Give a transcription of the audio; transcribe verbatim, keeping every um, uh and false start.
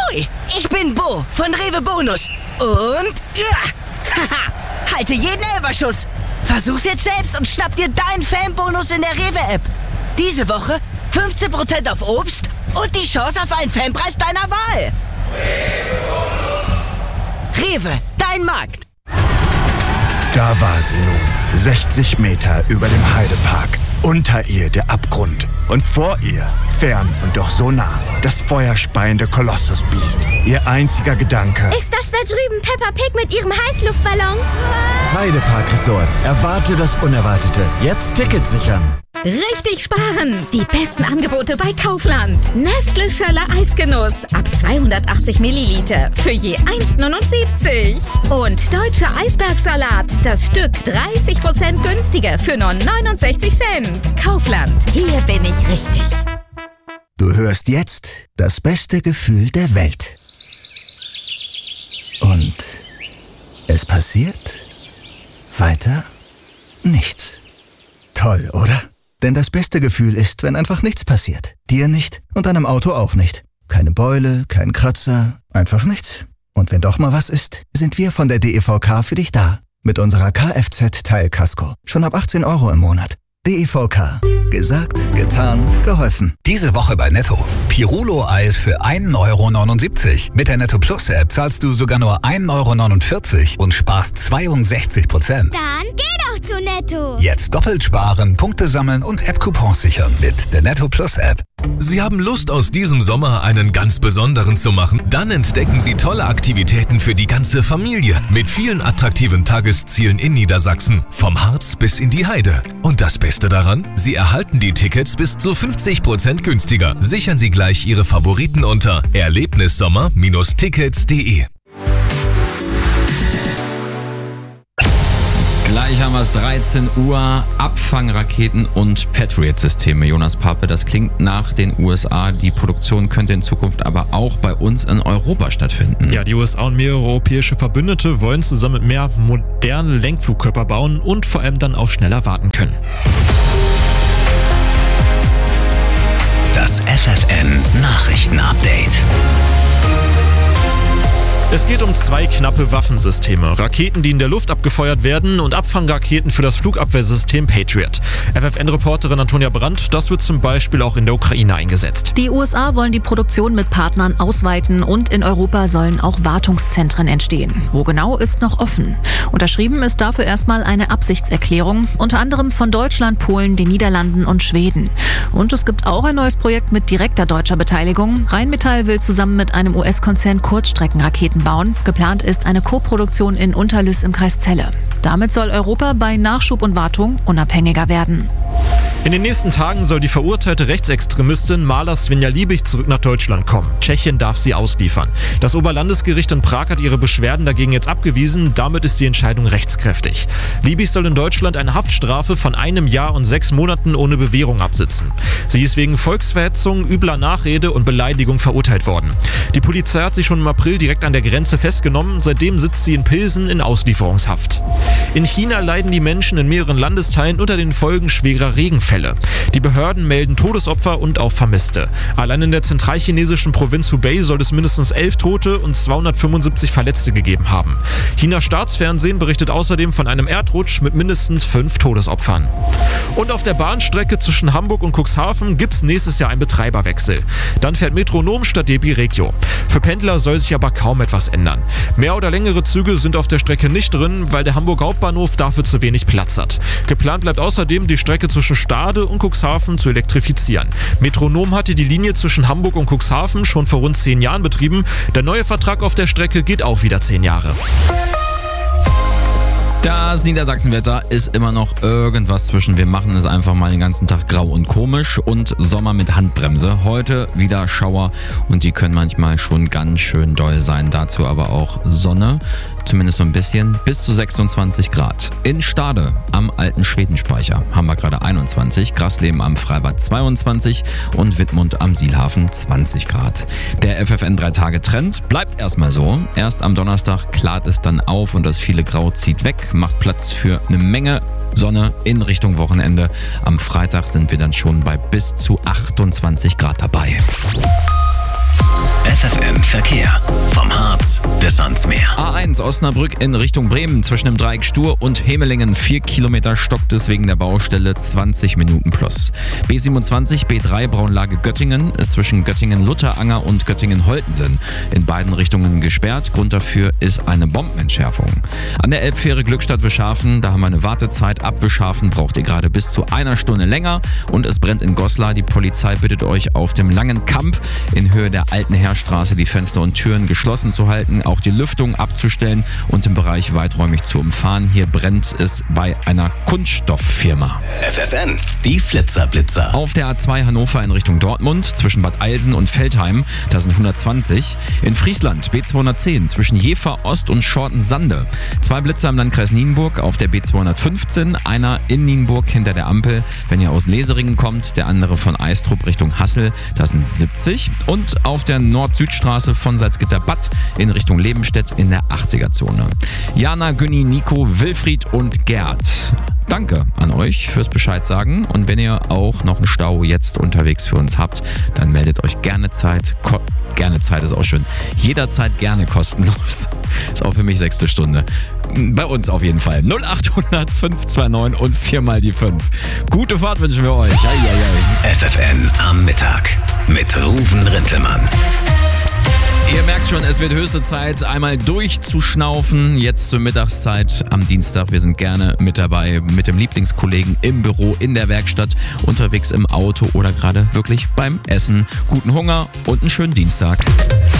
Ahoi, ich bin Bo von Rewe Bonus. Und, ja, haha, halte jeden Elferschuss. Versuch's jetzt selbst und schnapp dir deinen Fanbonus in der Rewe-App. Diese Woche fünfzehn Prozent auf Obst und die Chance auf einen Fanpreis deiner Wahl. Rewe, dein Markt. Da war sie nun, sechzig Meter über dem Heidepark. Unter ihr der Abgrund und vor ihr, fern und doch so nah, das feuerspeiende Kolossusbiest. Ihr einziger Gedanke: Ist das da drüben Peppa Pig mit ihrem Heißluftballon? Heidepark Resort. Erwarte das Unerwartete. Jetzt Tickets sichern. Richtig sparen! Die besten Angebote bei Kaufland. Nestle Schöller Eisgenuss ab zweihundertachtzig Milliliter für je eins neunundsiebzig. Und Deutscher Eisbergsalat, das Stück dreißig Prozent günstiger für nur neunundsechzig Cent. Kaufland, hier bin ich richtig. Du hörst jetzt das beste Gefühl der Welt. Und es passiert weiter nichts. Toll, oder? Denn das beste Gefühl ist, wenn einfach nichts passiert. Dir nicht und deinem Auto auch nicht. Keine Beule, kein Kratzer, einfach nichts. Und wenn doch mal was ist, sind wir von der D E V K für dich da. Mit unserer Kfz-Teilkasko. Schon ab achtzehn Euro im Monat. D E V K. Gesagt, getan, geholfen. Diese Woche bei Netto. Pirulo-Eis für ein Euro neunundsiebzig. Mit der Netto Plus App zahlst du sogar nur ein Euro neunundvierzig und sparst zweiundsechzig Prozent. Dann geh doch zu Netto. Jetzt doppelt sparen, Punkte sammeln und App-Coupons sichern mit der Netto Plus App. Sie haben Lust, aus diesem Sommer einen ganz besonderen zu machen? Dann entdecken Sie tolle Aktivitäten für die ganze Familie mit vielen attraktiven Tageszielen in Niedersachsen. Vom Harz bis in die Heide. Und das Beste daran? Sie erhalten die Tickets bis zu fünfzig Prozent günstiger. Sichern Sie gleich Ihre Favoriten unter erlebnissommer Bindestrich tickets punkt de. Gleich haben wir es, dreizehn Uhr, Abfangraketen und Patriot-Systeme. Jonas Pape, das klingt nach den U S A. Die Produktion könnte in Zukunft aber auch bei uns in Europa stattfinden. Ja, die U S A und mehrere europäische Verbündete wollen zusammen mit mehr moderne Lenkflugkörper bauen und vor allem dann auch schneller warten können. Das F F N Nachrichten-Update. Es geht um zwei knappe Waffensysteme. Raketen, die in der Luft abgefeuert werden und Abfangraketen für das Flugabwehrsystem Patriot. F F N-Reporterin Antonia Brandt, das wird zum Beispiel auch in der Ukraine eingesetzt. Die U S A wollen die Produktion mit Partnern ausweiten und in Europa sollen auch Wartungszentren entstehen. Wo genau, ist noch offen. Unterschrieben ist dafür erstmal eine Absichtserklärung, unter anderem von Deutschland, Polen, den Niederlanden und Schweden. Und es gibt auch ein neues Projekt mit direkter deutscher Beteiligung. Rheinmetall will zusammen mit einem U S-Konzern Kurzstreckenraketen bauen. Geplant ist eine Koproduktion in Unterlüß im Kreis Celle. Damit soll Europa bei Nachschub und Wartung unabhängiger werden. In den nächsten Tagen soll die verurteilte Rechtsextremistin Marla Svenja Liebig zurück nach Deutschland kommen. Tschechien darf sie ausliefern. Das Oberlandesgericht in Prag hat ihre Beschwerden dagegen jetzt abgewiesen. Damit ist die Entscheidung rechtskräftig. Liebig soll in Deutschland eine Haftstrafe von einem Jahr und sechs Monaten ohne Bewährung absitzen. Sie ist wegen Volksverhetzung, übler Nachrede und Beleidigung verurteilt worden. Die Polizei hat sie schon im April direkt an der Grenze festgenommen. Seitdem sitzt sie in Pilsen in Auslieferungshaft. In China leiden die Menschen in mehreren Landesteilen unter den Folgen schwerer Regenfälle. Die Behörden melden Todesopfer und auch Vermisste. Allein in der zentralchinesischen Provinz Hubei soll es mindestens elf Tote und zweihundertfünfundsiebzig Verletzte gegeben haben. Chinas Staatsfernsehen berichtet außerdem von einem Erdrutsch mit mindestens fünf Todesopfern. Und auf der Bahnstrecke zwischen Hamburg und Cuxhaven gibt es nächstes Jahr einen Betreiberwechsel. Dann fährt Metronom statt D B Regio. Für Pendler soll sich aber kaum etwas ändern. Mehr oder längere Züge sind auf der Strecke nicht drin, weil der Hamburger Hauptbahnhof dafür zu wenig Platz hat. Geplant bleibt außerdem, die Strecke zwischen Stade und Cuxhaven zu elektrifizieren. Metronom hatte die Linie zwischen Hamburg und Cuxhaven schon vor rund zehn Jahren betrieben. Der neue Vertrag auf der Strecke geht auch wieder zehn Jahre. Das Niedersachsenwetter ist immer noch irgendwas zwischen wir machen es einfach mal den ganzen Tag grau und komisch und Sommer mit Handbremse. Heute wieder Schauer und die können manchmal schon ganz schön doll sein. Dazu aber auch Sonne, zumindest so ein bisschen, bis zu sechsundzwanzig Grad. In Stade am alten Schwedenspeicher haben wir gerade einundzwanzig, Grasleben am Freibad zweiundzwanzig und Wittmund am Sielhafen zwanzig Grad. Der F F N drei Tage Trend bleibt erstmal so. Erst am Donnerstag klart es dann auf und das viele Grau zieht weg, macht Platz für eine Menge Sonne in Richtung Wochenende. Am Freitag sind wir dann schon bei bis zu achtundzwanzig Grad dabei. F F N Verkehr. Vom Harz bis ans Meer. A eins Osnabrück in Richtung Bremen zwischen dem Dreieck Stur und Hemelingen. Vier Kilometer stockt es wegen der Baustelle, zwanzig Minuten plus. B siebenundzwanzig B drei Braunlage Göttingen ist zwischen Göttingen-Lutteranger und Göttingen-Holtensen in beiden Richtungen gesperrt. Grund dafür ist eine Bombenentschärfung. An der Elbfähre Glückstadt-Wischhafen, da haben wir eine Wartezeit. Ab Wischhafen braucht ihr gerade bis zu einer Stunde länger. Und es brennt in Goslar. Die Polizei bittet euch auf dem Langen Kamp in Höhe der Alten Heerstraße die Fenster und Türen geschlossen zu halten, auch die Lüftung abzustellen und im Bereich weiträumig zu umfahren. Hier brennt es bei einer Kunststofffirma. F F N, die Flitzerblitzer. Auf der A zwei Hannover in Richtung Dortmund zwischen Bad Eilsen und Veltheim, da sind hundertzwanzig. In Friesland B zweihundertzehn zwischen Jever Ost und Schortensande. Zwei Blitzer im Landkreis Nienburg auf der B zweihundertfünfzehn, einer in Nienburg hinter der Ampel, wenn ihr aus Leseringen kommt, der andere von Eistrup Richtung Hassel, das sind siebzig. Und auf der Nord-Süd-Straße von Salzgitter-Bad in Richtung Lebenstedt in der achtziger-Zone. Jana, Günni, Nico, Wilfried und Gerd. Danke an euch fürs Bescheid sagen. Und wenn ihr auch noch einen Stau jetzt unterwegs für uns habt, dann meldet euch gerne Zeit. Ko- gerne Zeit ist auch schön. Jederzeit gerne kostenlos. Ist auch für mich sechste Stunde. Bei uns auf jeden Fall. null acht hundert fünf zwei neun und viermal die fünf. Gute Fahrt wünschen wir euch. Ei, ei, ei. F F N am Mittag mit Ruven Rintelmann. Ihr merkt schon, es wird höchste Zeit, einmal durchzuschnaufen. Jetzt zur Mittagszeit am Dienstag. Wir sind gerne mit dabei, mit dem Lieblingskollegen im Büro, in der Werkstatt, unterwegs im Auto oder gerade wirklich beim Essen. Guten Hunger und einen schönen Dienstag.